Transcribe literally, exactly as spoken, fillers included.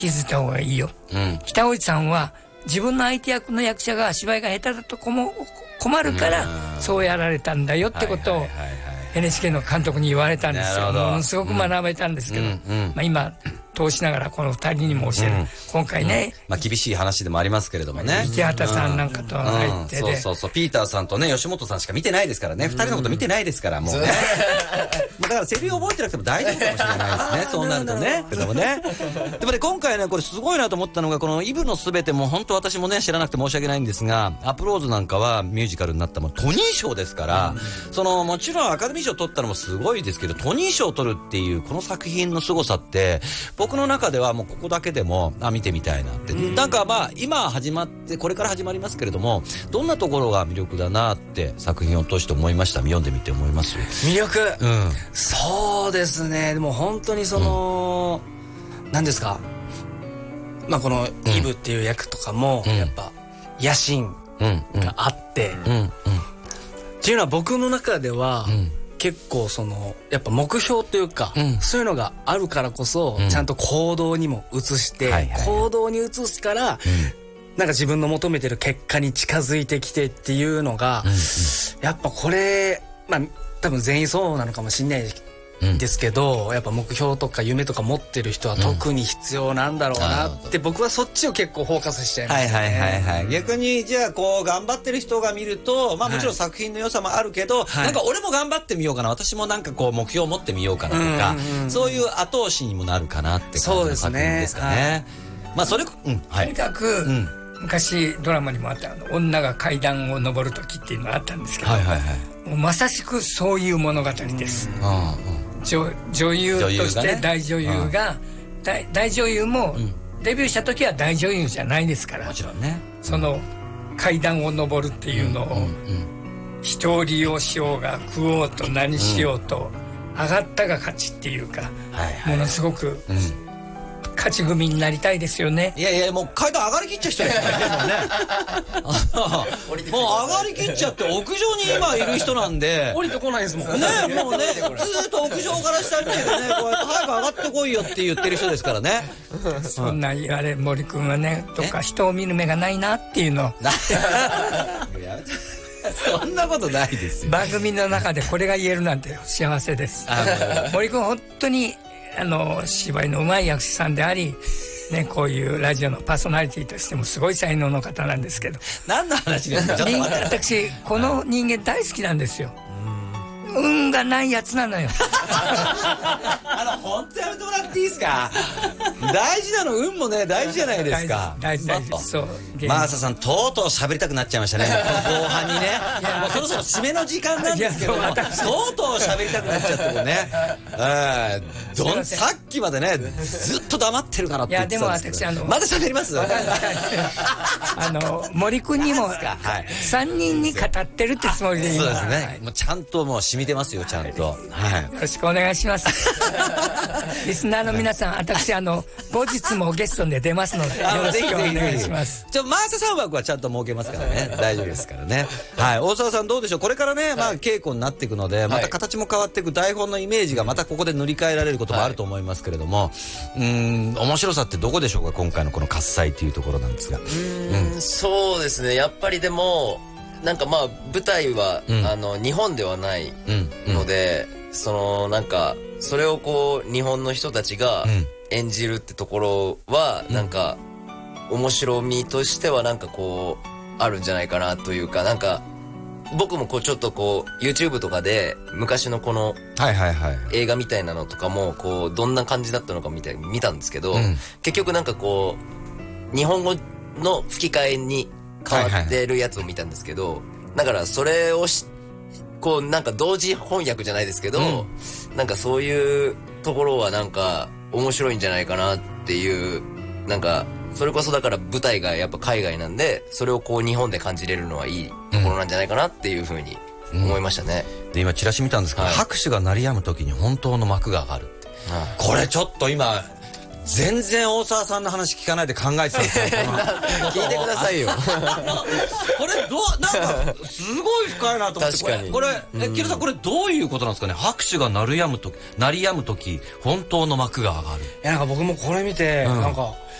気づいた方がいいよ、うん、北大路さんは自分の相手役の役者が芝居が下手だと困るからそうやられたんだよってことを エヌエイチケー の監督に言われたんですよ。ものすごく学べたんですけど、うんうんまあ、今通しながらこのふたりにも教える、うん、今回ね、 うんまあ、厳しい話でもありますけれどもね、 池畑さんなんかと入ってで、 うんうん、そうそうそうピーターさんとね吉本さんしか見てないですからね、ふたりのこと見てないですからもうねだからセリフ覚えてなくても大丈夫かもしれないですねそうなるとねでもねでもね今回ねこれすごいなと思ったのがこのイブのすべても本当私もね知らなくて申し訳ないんですがアプローズなんかはミュージカルになったもトニー賞ですから、うん、そのもちろんアカデミー賞取ったのもすごいですけどトニー賞を取るっていうこの作品の凄さって僕の中ではもうここだけでもあ見てみたいなって、うん、なんかまあ今始まってこれから始まりますけれどもどんなところが魅力だなって作品を通して思いました。読んでみて思います魅力、 うん、 そうですね。でも本当にその、うん、何ですかまあこのイブっていう役とかも、うん、やっぱ野心があって、うんうんうん、っていうのは僕の中では、うん結構そのやっぱ目標というか、うん、そういうのがあるからこそ、うん、ちゃんと行動にも移して、はいはいはい、行動に移すから、うん、なんか自分の求めてる結果に近づいてきてっていうのが、うんうん、やっぱこれまあ多分全員そうなのかもしれないですけど、うん、やっぱ目標とか夢とか持ってる人は特に必要なんだろうなって、うん、僕はそっちを結構フォーカスしちゃいますね。 はいはいはいはい。逆にじゃあこう頑張ってる人が見るとまあもちろん作品の良さもあるけど、はい、なんか俺も頑張ってみようかな私もなんかこう目標を持ってみようかなとか、うんうん、そういう後押しにもなるかなって感じの作品ですかね。はい、まあそれ、うんはい、 とにかく、うん昔ドラマにもあったあの女が階段を上る時っていうのがあったんですけど、はいはいはい、もうまさしくそういう物語です、うん、女, 女優として大女優が、ね、大, 大女優もデビューした時は大女優じゃないですから、 もちろんね、 その階段を上るっていうのを、うんうんうん、人を利用しようが食おうと何しようと、うん、上がったが勝ちっていうか、はいはい、ものすごく、うん勝ち組になりたいですよね。 いやいやもう階段上がりきっちゃう人ですからねもうねもう上がりきっちゃって屋上に今いる人なんで降りてこないですもんねもうねずーっと屋上から下見てねこうやって早く上がってこいよって言ってる人ですからねそんな言われ森君はねとか人を見る目がないなっていうのそんなことないですよ。 番組の中でこれが言えるなんて幸せです森君本当にあの芝居の上手い役者さんであり、ね、こういうラジオのパーソナリティとしてもすごい才能の方なんですけど何の話ですか私この人間大好きなんですよ。運がないやつなのよあの本当やめてもらっていいですか大事なの運もね大事じゃないですか。 大事大事大事そうマーサさんとうとう喋りたくなっちゃいましたね後半にねもうそろそろ締めの時間なんですけどとうとう喋りたくなっちゃってるねえー、どんさっきまでねずっと黙ってるからって言ってたんですけど、いやでも私あのまだ喋りますあの森君にもさんにんに語ってるってつもりで今そうですね、はい、もうちゃんともう染みてますよちゃんと、はいはい、よろしくお願いしますリスナーの皆さん私あの後日もゲストで出ますのでよろしくお願いします。 じゃあマーサさん枠はちゃんと設けますからね大丈夫ですからねはい大沢さんどうでしょうこれからね、まあ、稽古になっていくのでまた形も変わっていく台本のイメージがまたここで塗り替えられることもあると思いますけれども、はい、うーん面白さってどこでしょうか今回のこの喝采というところなんですが。うーん、うん、そうですねやっぱりでもなんかまあ舞台は、うん、あの日本ではないので、うんうん、そのなんかそれをこう日本の人たちが演じるってところは、うん、なんか面白みとしてはなんかこうあるんじゃないかなというかなんか僕もこうちょっとこう YouTube とかで昔のこの映画みたいなのとかもこうどんな感じだったのかみたいに見たんですけど、うん、結局なんかこう日本語の吹き替えに変わってるやつを見たんですけど、はいはい、だからそれをしこうなんか同時翻訳じゃないですけど、うん、なんかそういうところはなんか面白いんじゃないかなっていうなんかそれこそだから舞台がやっぱ海外なんでそれをこう日本で感じれるのはいいところなんじゃないかなっていうふうに思いましたね、 うん、で今チラシ見たんですけど、はい、拍手が鳴り止む時に本当の幕が上がるって、はい、これちょっと今全然大沢さんの話聞かないで考えてたんですよ。 聞いてくださいよ。 これどう、なんか、すごい深いなと思って。 確かに。 これ、これえ、キルさん、これどういうことなんですかね。拍手が鳴るやむとき、鳴りやむとき、本当の幕が上がる。いや、なんか僕もこれ見て、うん、なんか、